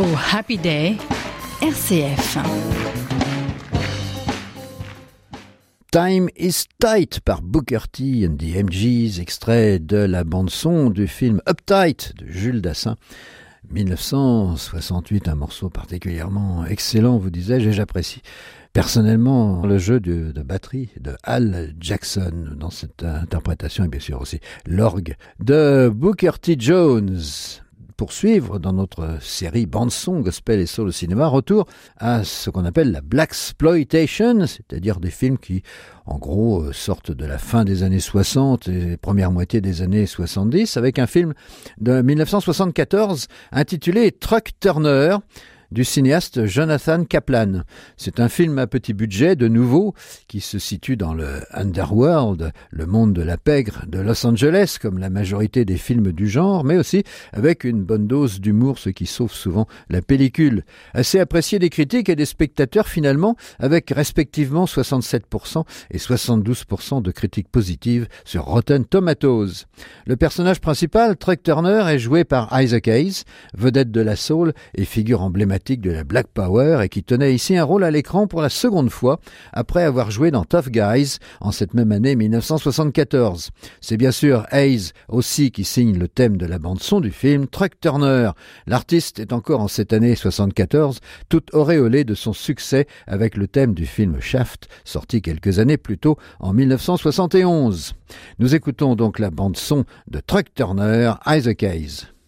Oh Happy Day, RCF. Time is Tight par Booker T and the MGs, extrait de la bande-son du film Uptight de Jules Dassin. 1968, un morceau particulièrement excellent, vous disais-je, et j'apprécie personnellement le jeu de batterie de Al Jackson dans cette interprétation, et bien sûr aussi l'orgue de Booker T. Jones. Poursuivre dans notre série bande-son, gospel et soul au cinéma, retour à ce qu'on appelle la Blaxploitation, c'est-à-dire des films qui, en gros, sortent de la fin des années 60 et première moitié des années 70, avec un film de 1974 intitulé Truck Turner, du cinéaste Jonathan Kaplan. C'est un film à petit budget, de nouveau, qui se situe dans le underworld, le monde de la pègre de Los Angeles, comme la majorité des films du genre, mais aussi avec une bonne dose d'humour, ce qui sauve souvent la pellicule. Assez apprécié des critiques et des spectateurs finalement, avec respectivement 67% et 72% de critiques positives sur Rotten Tomatoes. Le personnage principal, Truck Turner, est joué par Isaac Hayes, vedette de la soul et figure emblématique de la Black Power, et qui tenait ici un rôle à l'écran pour la seconde fois après avoir joué dans Tough Guys en cette même année 1974. C'est bien sûr Hayes aussi qui signe le thème de la bande-son du film Truck Turner. L'artiste est encore en cette année 74 tout auréolé de son succès avec le thème du film Shaft, sorti quelques années plus tôt en 1971. Nous écoutons donc la bande-son de Truck Turner, Isaac Hayes.